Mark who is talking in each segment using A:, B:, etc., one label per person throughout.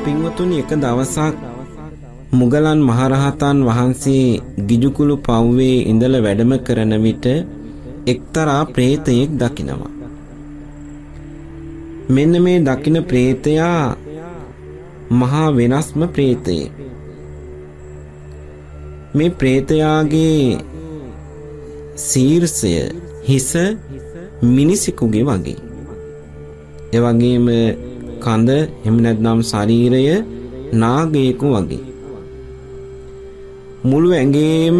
A: පින්වතුනි, එක දවසක් මුගලන් මහරහතන් වහන්සේ ගිජුකුළු පව්වේ ඉඳලා වැඩම කරන විට එක්තරා ප්‍රේතයෙක් දකිනවා. මෙන්න මේ දකින ප්‍රේතයා මහා වෙනස්ම ප්‍රේතයෙක්. මේ ප්‍රේතයාගේ ශීර්ෂය හිස මිනිසෙකුගේ වගේ. ඒ වගේම කඳ එහෙම නැත්නම් ශරීරය නාගයෙකු වගේ. මුළු ඇඟේම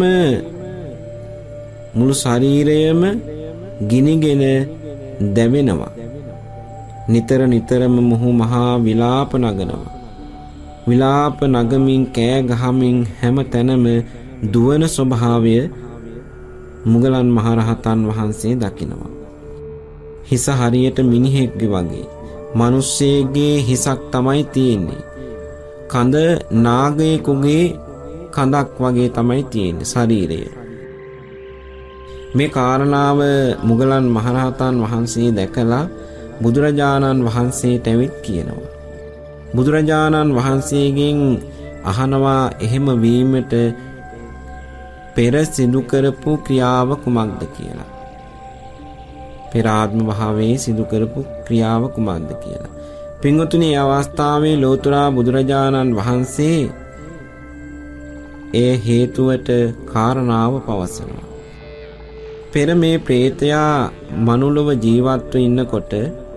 A: මුළු ශරීරයම ගිනිගෙන දැවෙනවා. නිතරම මොහු මහා විලාප නගනවා. විලාප නගමින් කෑ ගහමින් හැම තැනම දුවන ස්වභාවය මුගලන් මහරහතන් වහන්සේ දකිනවා. හිස හරියට මිනිහෙක්ගේ වගේ. මිනිස්සෙගේ හිසක් තමයි තියෙන්නේ. කඳ නාගයෙකුගේ කඳක් වගේ තමයි තියෙන්නේ ශරීරය. මේ කාරණාව මුගලන් මහරහතන් වහන්සේ දැකලා බුදුරජාණන් වහන්සේට ඇවිත් කියනවා. බුදුරජාණන් වහන්සේගෙන් අහනවා එහෙම වීමට පෙර සිදු කරපු ක්‍රියාව කුමක්ද කියලා. පෙර ආත්ම භාවයේ සිදු කරපු ක්‍රියාව කුමක්ද කියලා. පින්වතුනි, මේ අවස්ථාවේ ලෝතර බුදුරජාණන් වහන්සේ ඒ හේතුවට කාරණාව පවසනවා. පෙර මේ ප්‍රේතයා මනුලොව ජීවත්ව ඉන්නකොට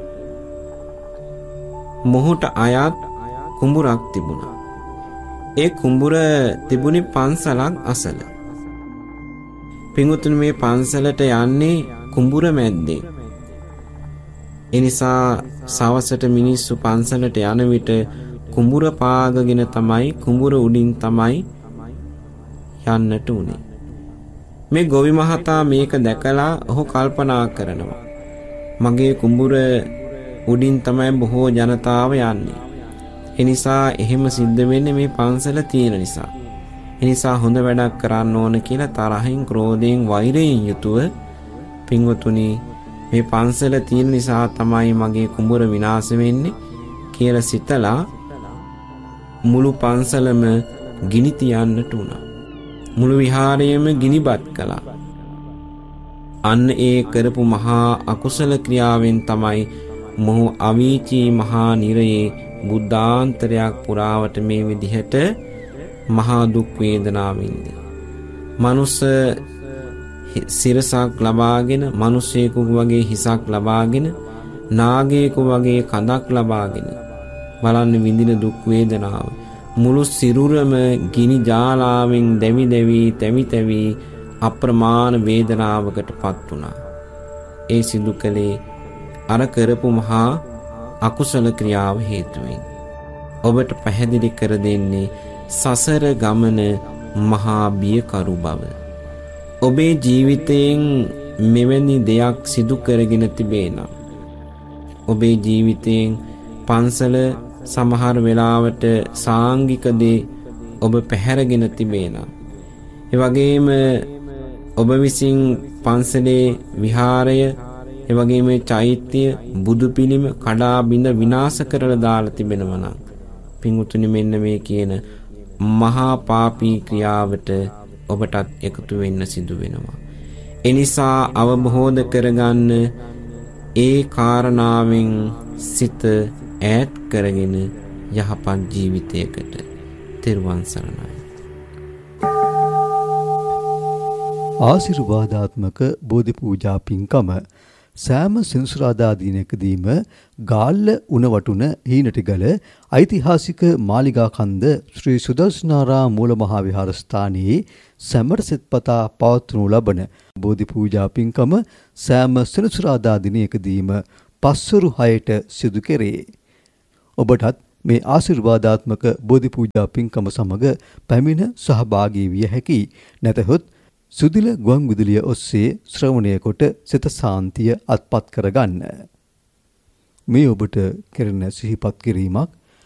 A: මොහුට අයත් කුඹුරක් තිබුණා. ඒ කුඹුර තිබුණේ පන්සලක් අසල. පින්වතුනි, මේ පන්සලට යන්නේ කුඹුර මැද්දේ. ඒ නිසා සවසට මිනිස්සු පන්සලට යන විට කුඹුර පාගගෙන තමයි, කුඹුර උඩින් තමයි යන්නට උනේ. මේ ගොවි මහතා මේක දැකලා ඔහු කල්පනා කරනවා, මගේ කුඹුර උඩින් තමයි බොහෝ ජනතාව යන්නේ. ඒ නිසා එහෙම සිද්ධ වෙන්නේ මේ පන්සල තියෙන නිසා. ඒ නිසා හොඳ වැඩක් කරන්න ඕන කියලා තරහින්, ක්‍රෝධයෙන්, වෛරයෙන් යුතුව පින්වතුනි, මේ පන්සල තියෙන නිසා තමයි මගේ කුඹුර විනාශ වෙන්නේ කියලා සිතලා මුළු පන්සලම ගිනි තියන්නට උනා. මුළු විහාරයම ගිනිබත් කළා. අන්න ඒ කරපු මහා අකුසල ක්‍රියාවෙන් තමයි මොහු අවීචී මහා නිරයේ බුද්ධාන්තරයක් පුරාවට මේ විදිහට මහා දුක් වේදනාවින්ද. මනුස්ස සිරසක් ලබාගෙන, මිනිසෙකු වගේ හිසක් ලබාගෙන, නාගයෙකු වගේ කඳක් ලබාගෙන බලන්න විඳින දුක් වේදනාව. මුළු සිරුරම ගිනි ජාලාවෙන් දැවි තැවි අප්‍රමාණ වේදනාවකට පත් වුණා. ඒ සිදු කළේ අර කරපු මහා අකුසල ක්‍රියාව හේතුවෙන්. ඔබට පැහැදිලි කර දෙන්නේ සසර ගමන මහා බියකරු බව. ඔබේ ජීවිතයෙන් මෙවැනි දෙයක් සිදු කරගෙන තිබේ නම්, ඔබේ ජීවිතයෙන් පන්සල සමහර වෙලාවට සාංගික දේ ඔබ පැහැරගෙන තිබේ නම්, ඒ වගේම ඔබ විසින් පන්සලේ විහාරය, ඒ වගේම චෛත්‍ය, බුදු පිළිම කඩා බිඳ විනාශ කරලා දාලා තිබෙනවා නම්, පින්වතුනි, මෙන්න මේ කියන මහා පාපී ක්‍රියාවට ඔබටත් එකතු වෙන්න සිදු වෙනවා. ඒ නිසා අවබෝධ කරගන්න, ඒ කාරණාවෙන් සිත ඈත් කරගෙන යහපත් ජීවිතයකට තෙරුවන් සරණයි.
B: ආශිර්වාදාත්මක බෝධි පූජා පින්කම සෑම සෙනසුරාදා දිනකදීම ගාල්ල උණවටුන හීනටිගල ඓතිහාසික මාලිගා කන්ද ශ්‍රී සුදර්ශනාරාම මූල මහා විහාරස්ථානයේ සැමට සෙත්පතා පවත්වනු ලබන බෝධි පූජා පින්කම සෑම සෙනසුරාදා දිනකදීම පස්වරු 6ට සිදු කෙරේ. ඔබටත් මේ ආශිර්වාදාත්මක බෝධි පූජා පින්කම සමග පැමිණ සහභාගී විය හැකි. නැතහොත් සුදිල ගුවන් විදුලිය ඔස්සේ ශ්‍රවණය කොට සිත සාන්තිය අත්පත් කරගන්න. මේ ඔබට කෙරෙන සිහිපත් කිරීමක්